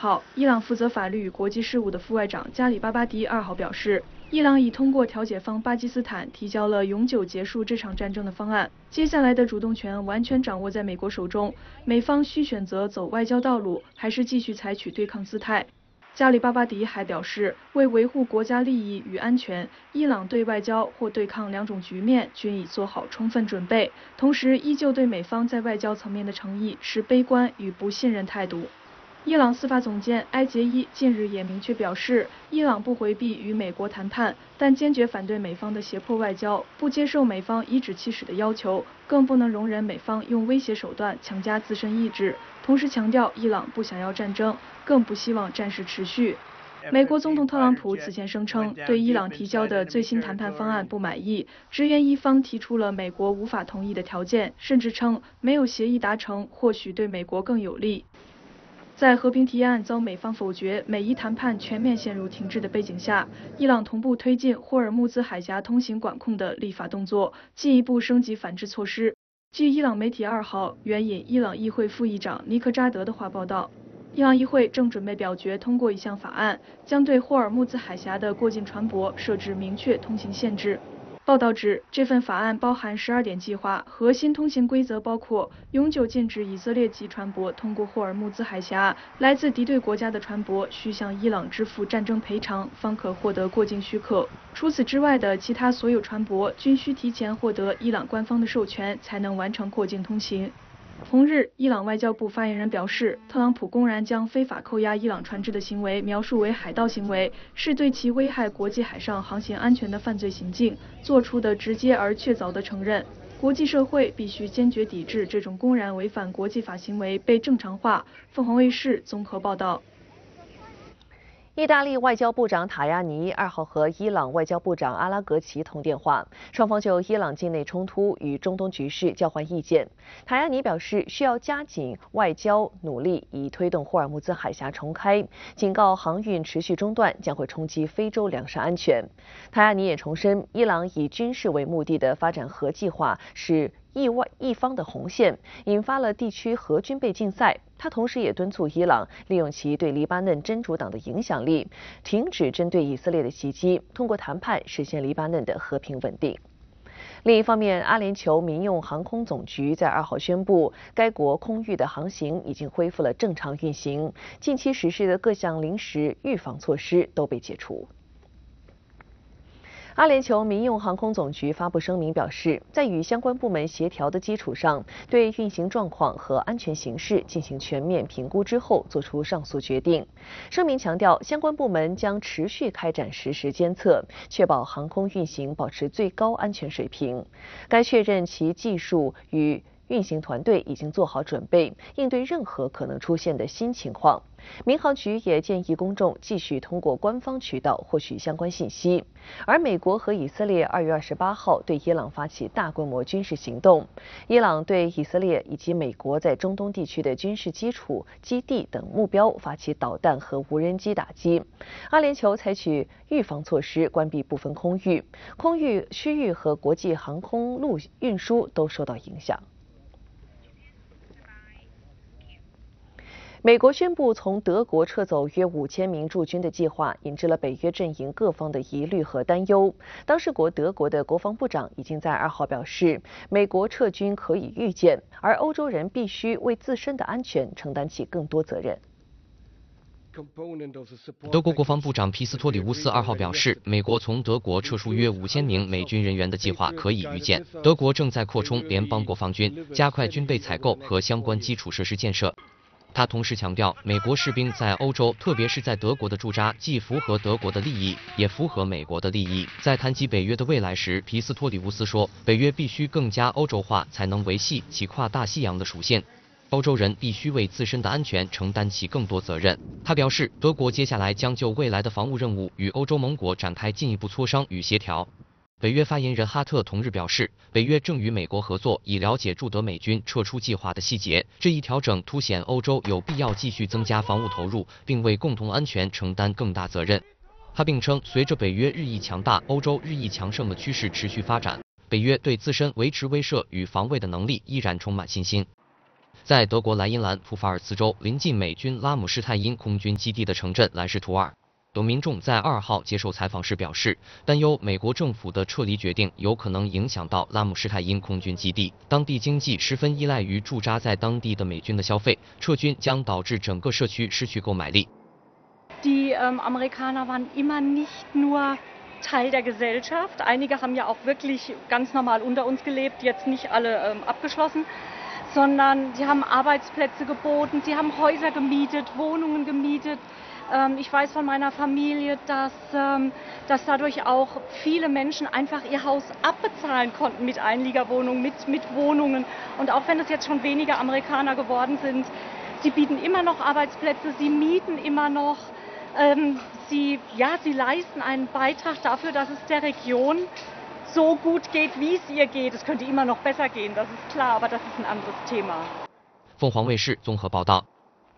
号，伊朗负责法律与国际事务的副外长加里巴巴迪2号表示，伊朗已通过调解方巴基斯坦提交了永久结束这场战争的方案，接下来的主动权完全掌握在美国手中，美方需选择走外交道路，还是继续采取对抗姿态。加里巴巴迪还表示，为维护国家利益与安全，伊朗对外交或对抗两种局面均已做好充分准备，同时依旧对美方在外交层面的诚意持悲观与不信任态度。伊朗司法总监埃杰伊近日也明确表示，伊朗不回避与美国谈判，但坚决反对美方的胁迫外交，不接受美方颐指气使的要求，更不能容忍美方用威胁手段强加自身意志。同时强调，伊朗不想要战争，更不希望战事持续。美国总统特朗普此前声称，对伊朗提交的最新谈判方案不满意，支援伊方提出了美国无法同意的条件，甚至称没有协议达成，或许对美国更有利。在和平提案遭美方否决，美伊谈判全面陷入停滞的背景下，伊朗同步推进霍尔木兹海峡通行管控的立法动作，进一步升级反制措施。据伊朗媒体2号援引伊朗议会副议长尼克扎德的话报道，伊朗议会正准备表决通过一项法案，将对霍尔木兹海峡的过境船舶设置明确通行限制。报道指，这份法案包含12点计划，核心通行规则包括永久禁止以色列籍船舶通过霍尔木兹海峡，来自敌对国家的船舶需向伊朗支付战争赔偿，方可获得过境许可。除此之外的其他所有船舶均需提前获得伊朗官方的授权，才能完成过境通行。同日，伊朗外交部发言人表示，特朗普公然将非法扣押伊朗船只的行为描述为海盗行为，是对其危害国际海上航行安全的犯罪行径做出的直接而确凿的承认。国际社会必须坚决抵制这种公然违反国际法行为被正常化。凤凰卫视综合报道。 意大利外交部长塔亚尼2号和伊朗外交部长阿拉格齐通电话，双方就伊朗境内冲突与中东局势交换意见。塔亚尼表示，需要加紧外交努力，以推动霍尔木兹海峡重开，警告航运持续中断将会冲击非洲粮食安全。塔亚尼也重申，伊朗以军事为目的的发展核计划是一方的红线，引发了地区核军备竞赛。他同时也敦促伊朗利用其对黎巴嫩真主党的影响力，停止针对以色列的袭击，通过谈判实现黎巴嫩的和平稳定。另一方面，阿联酋民用航空总局在2号宣布，该国空域的航行已经恢复了正常运行，近期实施的各项临时预防措施都被解除。阿联酋民用航空总局发布声明表示，在与相关部门协调的基础上，对运行状况和安全形势进行全面评估之后，作出上述决定。声明强调，相关部门将持续开展实时监测，确保航空运行保持最高安全水平。该确认其技术与运行团队已经做好准备，应对任何可能出现的新情况。民航局也建议公众继续通过官方渠道获取相关信息。而美国和以色列2月28号对伊朗发起大规模军事行动，伊朗对以色列以及美国在中东地区的军事基础、基地等目标发起导弹和无人机打击。阿联酋采取预防措施，关闭部分空域区域和国际航空路运输都受到影响。美国宣布从德国撤走约5000名驻军的计划，引致了北约阵营各方的疑虑和担忧。当事国德国的国防部长已经在2号表示，美国撤军可以预见，而欧洲人必须为自身的安全承担起更多责任。 德国国防部长皮斯托里乌斯2号表示，美国从德国撤出约5000名美军人员的计划可以预见。德国正在扩充联邦国防军，加快军备采购和相关基础设施建设。他同时强调，美国士兵在欧洲，特别是在德国的驻扎，既符合德国的利益，也符合美国的利益。在谈及北约的未来时，皮斯托里乌斯说，北约必须更加欧洲化，才能维系其跨大西洋的属性。欧洲人必须为自身的安全承担起更多责任。他表示，德国接下来将就未来的防务任务与欧洲盟国展开进一步磋商与协调。北约发言人哈特同日表示，北约正与美国合作，以了解驻德美军撤出计划的细节。这一调整凸显欧洲有必要继续增加防务投入，并为共同安全承担更大责任。他并称，随着北约日益强大、欧洲日益强盛的趋势持续发展，北约对自身维持威慑与防卫的能力依然充满信心。 在德国莱茵兰普法尔茨州临近美军拉姆施泰因空军基地的城镇莱什图尔，有民众在2号接受采访时表示，担忧美国政府的撤离决定有可能影响到拉姆施泰因空军基地，当地经济十分依赖于驻扎在当地的美军的消费，撤军将导致整个社区失去购买力。 Die Amerikaner waren immer nicht nur Teil der Gesellschaft. Einige haben ja auch wirklich ganz normal unter uns gelebt, jetzt nicht alle abgeschlossen, sondern sie haben Arbeitsplätze geboten, sie haben Häuser gemietet, Wohnungen gemietet. Ich weiß von meiner Familie, dass dadurch auch viele Menschen einfach ihr Haus abbezahlen konnten mit Einliegerwohnungen, mit Wohnungen. Und auch wenn es jetzt schon weniger Amerikaner geworden sind, sie bieten immer noch Arbeitsplätze, sie mieten immer noch. Sie leisten einen Beitrag dafür, dass es der Region so gut geht, wie es ihr geht. Es könnte immer noch besser gehen, das ist klar, aber das ist ein anderes Thema. 凤凰卫视综合报道。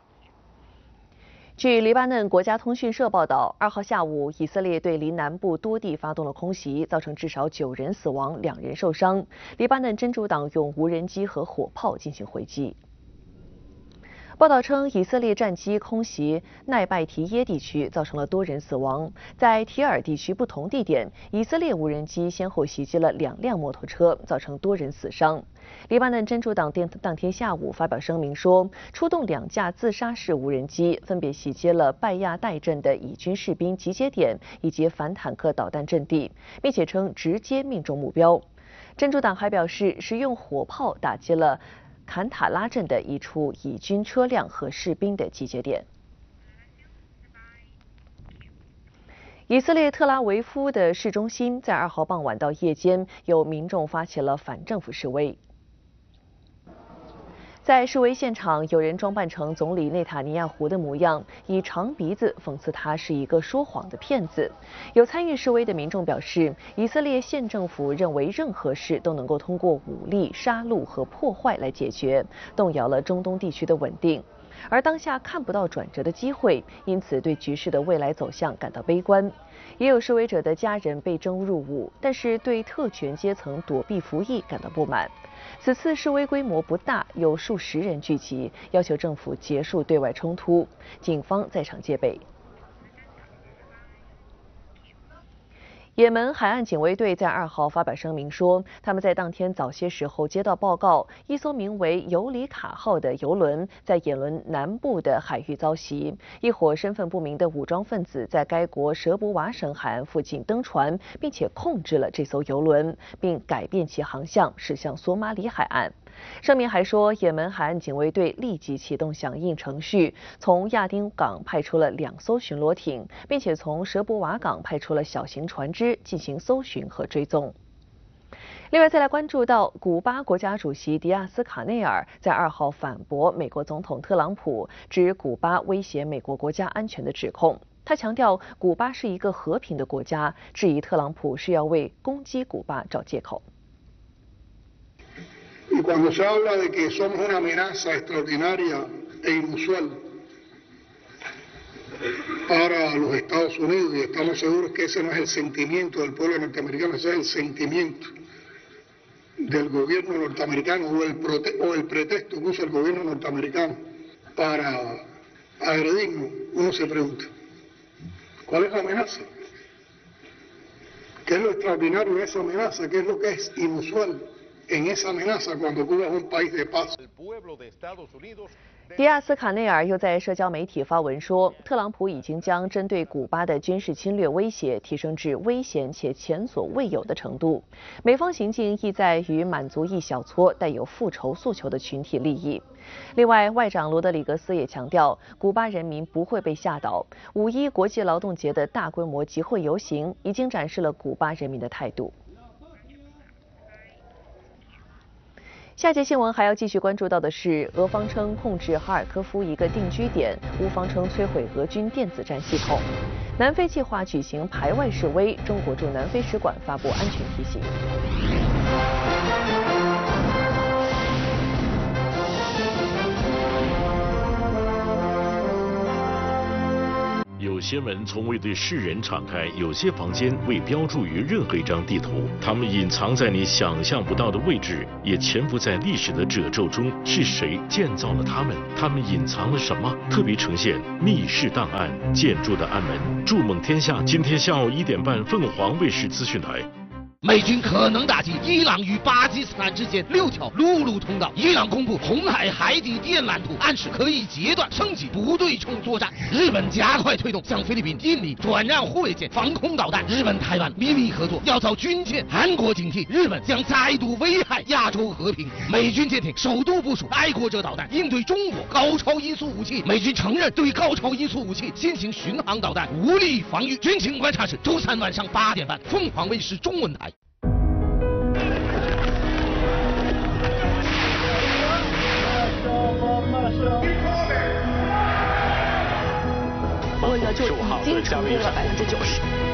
据黎巴嫩国家通讯社报道，2号下午，以色列对黎南部多地发动了空袭，造成至少9人死亡，2人受伤。黎巴嫩真主党用无人机和火炮进行回击。报道称，以色列战机空袭奈拜提耶地区，造成了多人死亡。在提尔地区不同地点，以色列无人机先后袭击了2辆摩托车，造成多人死伤。黎巴嫩真主党当天下午发表声明说，出动2架自杀式无人机，分别袭击了拜亚代镇的以军士兵集结点以及反坦克导弹阵地，并且称直接命中目标。真主党还表示，使用火炮打击了坎塔拉镇的一处以军车辆和士兵的集结点。以色列特拉维夫的市中心在2号傍晚到夜间，有民众发起了反政府示威。在示威现场，有人装扮成总理内塔尼亚胡的模样，以长鼻子讽刺他是一个说谎的骗子。有参与示威的民众表示，以色列县政府认为任何事都能够通过武力、杀戮和破坏来解决，动摇了中东地区的稳定。而当下看不到转折的机会，因此对局势的未来走向感到悲观。也有示威者的家人被征入伍，但是对特权阶层躲避服役感到不满。此次示威规模不大，有数十人聚集，要求政府结束对外冲突，警方在场戒备。也门海岸警卫队在2号发表声明说，他们在当天早些时候接到报告，一艘名为尤里卡号的邮轮在也门南部的海域遭袭，一伙身份不明的武装分子在该国舍卜瓦省海岸附近登船，并且控制了这艘邮轮，并改变其航向驶向索马里海岸。声明还说，也门海岸警卫队立即启动响应程序，从亚丁港派出了2艘巡逻艇，并且从舍卜瓦港派出了小型船只进行搜寻和追踪。另外，再来关注到古巴国家主席迪亚斯卡内尔在2号反驳美国总统特朗普指古巴威胁美国国家安全的指控。他强调，古巴是一个和平的国家，质疑特朗普是要为攻击古巴找借口。 Y cuando se habla de que somos una amenaza extraordinaria e inusual para los Estados Unidos, y estamos seguros que ese no es el sentimiento del pueblo norteamericano, ese es el sentimiento del gobierno norteamericano o el pretexto que usa el gobierno norteamericano para agredirnos, uno se pregunta, ¿cuál es la amenaza? ¿Qué es lo extraordinario en esa amenaza? ¿Qué es lo que es inusual en esa amenaza cuando Cuba es un país de paz? 迪亚斯卡内尔又在社交媒体发文说，特朗普已经将针对古巴的军事侵略威胁提升至危险且前所未有的程度。美方行径意在于满足一小撮带有复仇诉求的群体利益。另外，外长罗德里格斯也强调，古巴人民不会被吓倒。5·1国际劳动节的大规模集会游行已经展示了古巴人民的态度。下节新闻还要继续关注到的是，俄方称控制哈尔科夫一个定居点，乌方称摧毁俄军电子战系统。南非计划举行排外示威，中国驻南非使馆发布安全提醒。 有些门从未对世人敞开，有些房间未标注于任何一张地图，它们隐藏在你想象不到的位置，也潜伏在历史的褶皱中。是谁建造了它们？它们隐藏了什么？特别呈现密室档案：建筑的暗门。筑梦天下，今天下午1点半，凤凰卫视资讯台。 美军可能打击伊朗与巴基斯坦之间6条陆路通道。伊朗公布红海海底电缆图，暗示可以截断升级不对称作战。日本加快推动向菲律宾、印尼转让护卫舰、防空导弹。日本台湾秘密合作要遭军舰。韩国警惕日本将再度危害亚洲和平。美军舰艇首度部署爱国者导弹，应对中国高超音速武器。美军承认对高超音速武器进行巡航导弹无力防御。军情观察室周3晚上8点半，凤凰卫视中文台。 我就已经成功了90%。